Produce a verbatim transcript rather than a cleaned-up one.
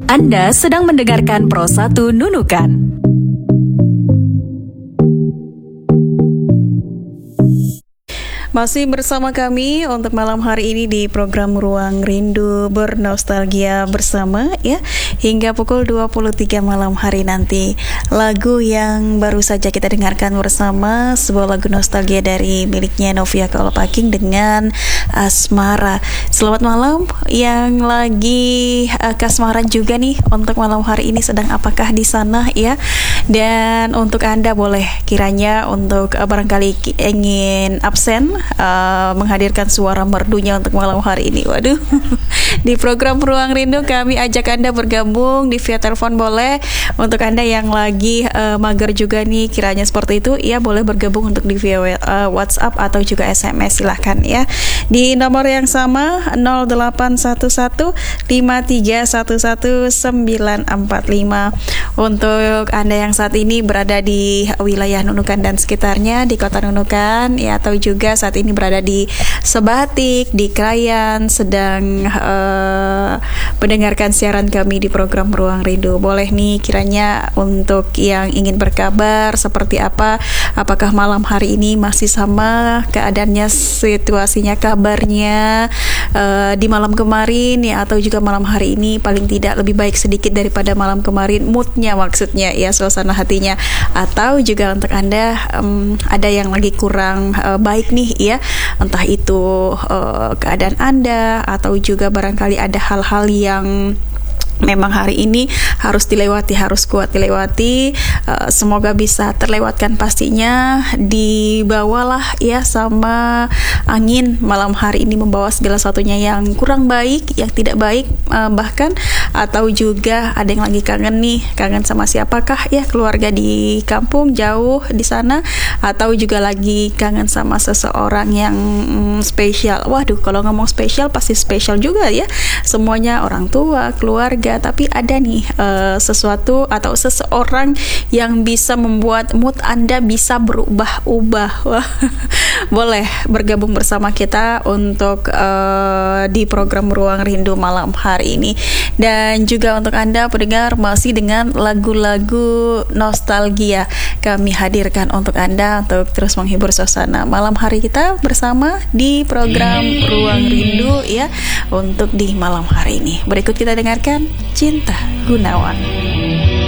Anda sedang mendengarkan Pro satu Nunukan. Masih bersama kami untuk malam hari ini di program Ruang Rindu Bernostalgia bersama ya, hingga pukul dua puluh tiga malam hari nanti. Lagu yang baru saja kita dengarkan bersama, sebuah lagu nostalgia dari miliknya Novia Kolopaking dengan Asmara. Selamat malam yang lagi uh, kasmaran juga nih untuk malam hari ini, sedang apakah di sana ya. Dan untuk Anda boleh kiranya untuk uh, barangkali ingin absen Uh, menghadirkan suara merdunya untuk malam hari ini. Waduh, di program Ruang Rindu kami ajak Anda bergabung di via telepon boleh. Untuk Anda yang lagi uh, mager juga nih kiranya seperti itu, ya boleh bergabung untuk di via uh, WhatsApp atau juga S M S, silahkan ya di nomor yang sama nol delapan satu satu lima tiga satu satu sembilan empat lima. Untuk Anda yang saat ini berada di wilayah Nunukan dan sekitarnya, di kota Nunukan ya, atau juga saat ini berada di Sebatik, di Krayan, sedang uh, mendengarkan siaran kami di program Ruang Rindu, boleh nih kiranya untuk yang ingin berkabar seperti apa, apakah malam hari ini masih sama keadaannya, situasinya, kabarnya uh, di malam kemarin ya, atau juga malam hari ini paling tidak lebih baik sedikit daripada malam kemarin, moodnya maksudnya ya, suasana hatinya. Atau juga untuk Anda um, ada yang lagi kurang uh, baik nih ya, entah itu uh, keadaan Anda atau juga barangkali ada hal-hal yang memang hari ini harus dilewati, harus kuat dilewati. Uh, semoga bisa terlewatkan pastinya. Dibawalah ya sama angin malam hari ini, membawa segala satunya yang kurang baik, yang tidak baik, uh, bahkan atau juga ada yang lagi kangen nih, kangen sama siapakah ya, keluarga di kampung jauh di sana, atau juga lagi kangen sama seseorang yang mm, spesial. Waduh, kalau ngomong spesial pasti spesial juga ya, semuanya orang tua, keluarga. Tapi ada nih uh, sesuatu atau seseorang yang bisa membuat mood Anda bisa berubah-ubah. Wah, boleh bergabung bersama kita untuk uh, di program Ruang Rindu malam hari ini. Dan juga untuk Anda pendengar, masih dengan lagu-lagu nostalgia kami hadirkan untuk Anda untuk terus menghibur suasana malam hari kita bersama di program Ruang Rindu ya, untuk di malam hari ini. Berikut kita dengarkan Cinta Gunawan.